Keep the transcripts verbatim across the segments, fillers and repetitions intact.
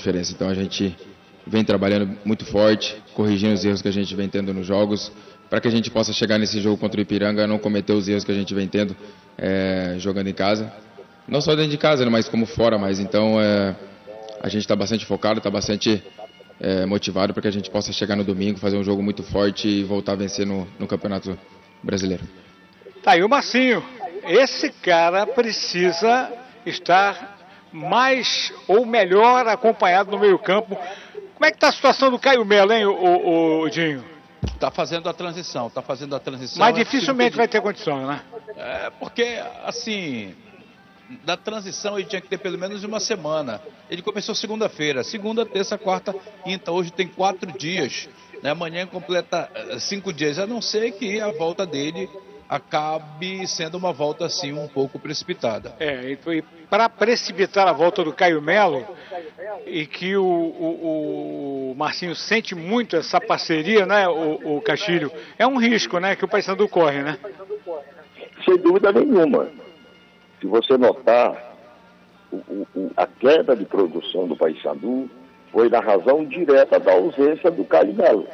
diferença. Então a gente vem trabalhando muito forte, corrigindo os erros que a gente vem tendo nos jogos, para que a gente possa chegar nesse jogo contra o Ipiranga, não cometer os erros que a gente vem tendo é, jogando em casa. Não só dentro de casa, mas como fora, mas então é, a gente está bastante focado, está bastante é, motivado para que a gente possa chegar no domingo, fazer um jogo muito forte e voltar a vencer no, no Campeonato Brasileiro. Tá aí o Marcinho. Esse cara precisa estar mais ou melhor acompanhado no meio-campo. Como é que está a situação do Caio Melo, hein, o, o, o Dinho? Está fazendo a transição, está fazendo a transição. Mas dificilmente vai ter condição, né? É, porque, assim, da transição ele tinha que ter pelo menos uma semana. Ele começou segunda-feira, segunda, terça, quarta, quinta. Hoje tem quatro dias, né? Amanhã completa cinco dias, a não ser que a volta dele acabe sendo uma volta assim um pouco precipitada. É, e para precipitar a volta do Caio Melo, e que o, o, o Marcinho sente muito essa parceria, né, o, o Castilho, é um risco, né, que o Paysandu corre, né? Sem dúvida nenhuma. Se você notar, o, o, a queda de produção do Paysandu foi na razão direta da ausência do Caio Melo.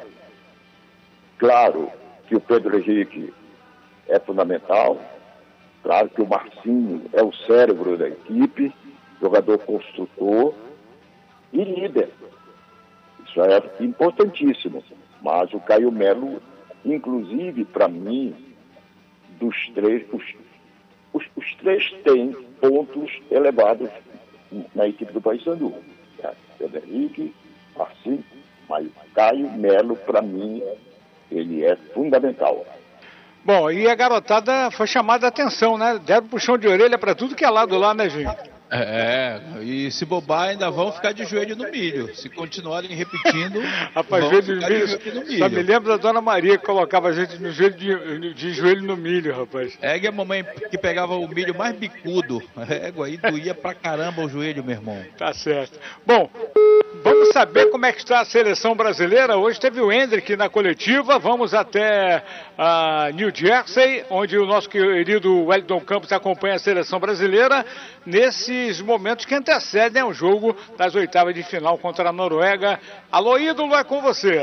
Claro que o Pedro Henrique é fundamental, claro que o Marcinho é o cérebro da equipe, jogador construtor e líder. Isso é importantíssimo. Mas o Caio Melo, inclusive para mim, dos três, os, os, os três têm pontos elevados na equipe do Paysandu. É, Pedro Henrique, Marcinho, mas o Caio Melo, para mim, ele é fundamental. Bom, e a garotada foi chamada a atenção, né? Deram puxão de orelha para tudo que é lado lá, né, Vinho? É, e se bobar ainda vão ficar de joelho no milho. Se continuarem repetindo, Rapaz, vão joelho ficar milho, de joelho no milho. Só me lembro da Dona Maria que colocava a gente no joelho de, de joelho no milho, rapaz. É, e a mamãe que pegava o milho mais bicudo. Égua, aí doía pra caramba o joelho, meu irmão. Tá certo. Bom, vamos saber como é que está a seleção brasileira. Hoje teve o Hendrick na coletiva. Vamos até uh, New Jersey, onde o nosso querido Wellington Campos acompanha a seleção brasileira nesses momentos que antecedem o jogo das oitavas de final contra a Noruega. Alô, ídolo, é com você.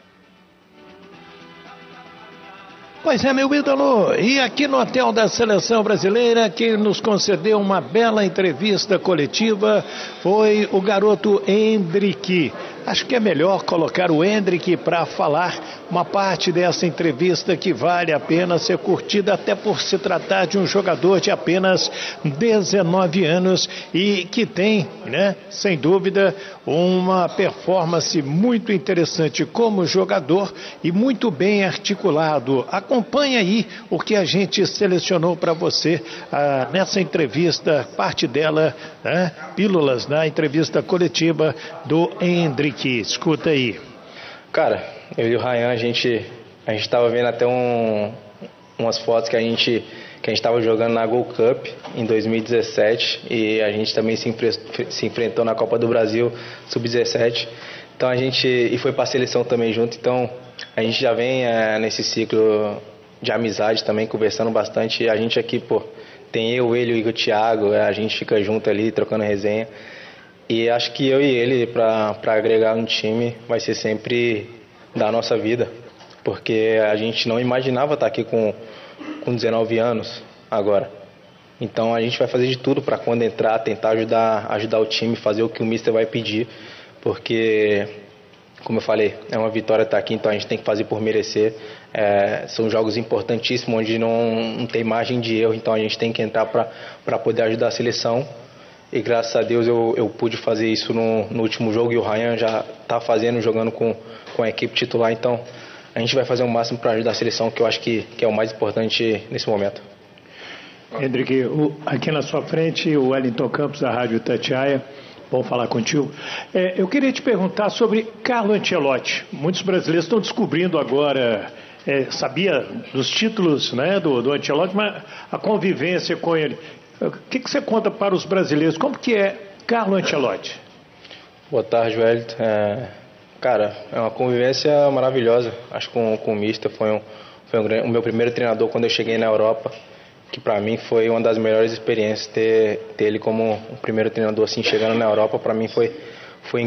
Pois é, meu ídolo, e aqui no hotel da Seleção Brasileira, quem nos concedeu uma bela entrevista coletiva foi o garoto Hendrick. Acho que é melhor colocar o Hendrick para falar uma parte dessa entrevista que vale a pena ser curtida, até por se tratar de um jogador de apenas dezenove anos e que tem, né, sem dúvida, uma performance muito interessante como jogador e muito bem articulado. Acompanhe aí o que a gente selecionou para você ah, nessa entrevista, parte dela, né, pílulas na entrevista coletiva do Hendrick. Escuta aí. Cara, eu e o Ryan, a gente a gente tava vendo até um, umas fotos que a gente que a gente tava jogando na Gold Cup em dois mil e dezessete e a gente também se, se enfrentou na Copa do Brasil sub dezessete. Então a gente e foi para a seleção também junto. Então a gente já vem é, nesse ciclo de amizade também, conversando bastante. E a gente aqui, pô, tem eu, ele, o Igor, o Thiago, a gente fica junto ali trocando resenha. E acho que eu e ele, para agregar no time, vai ser sempre da nossa vida. Porque a gente não imaginava estar aqui com, com dezenove anos agora. Então a gente vai fazer de tudo para quando entrar, tentar ajudar, ajudar o time, fazer o que o mister vai pedir. Porque, como eu falei, é uma vitória estar aqui, então a gente tem que fazer por merecer. É, são jogos importantíssimos, onde não, não tem margem de erro, então a gente tem que entrar para poder ajudar a seleção. E graças a Deus eu, eu pude fazer isso no, no último jogo e o Ryan já está fazendo, jogando com, com a equipe titular. Então a gente vai fazer o máximo para ajudar a seleção, que eu acho que, que é o mais importante nesse momento. Hendrick, o, aqui na sua frente o Wellington Campos da Rádio Itatiaia. Bom falar contigo. É, eu queria te perguntar sobre Carlo Ancelotti. Muitos brasileiros estão descobrindo agora, é, sabia dos títulos, né, do, do Ancelotti, mas a convivência com ele. O que, que você conta para os brasileiros? Como que é Carlo Ancelotti? Boa tarde, Wellington. É, cara, é uma convivência maravilhosa. Acho que com, com o mister foi, um, foi um, o meu primeiro treinador quando eu cheguei na Europa, que para mim foi uma das melhores experiências ter, ter ele como o primeiro treinador assim chegando na Europa. Para mim foi,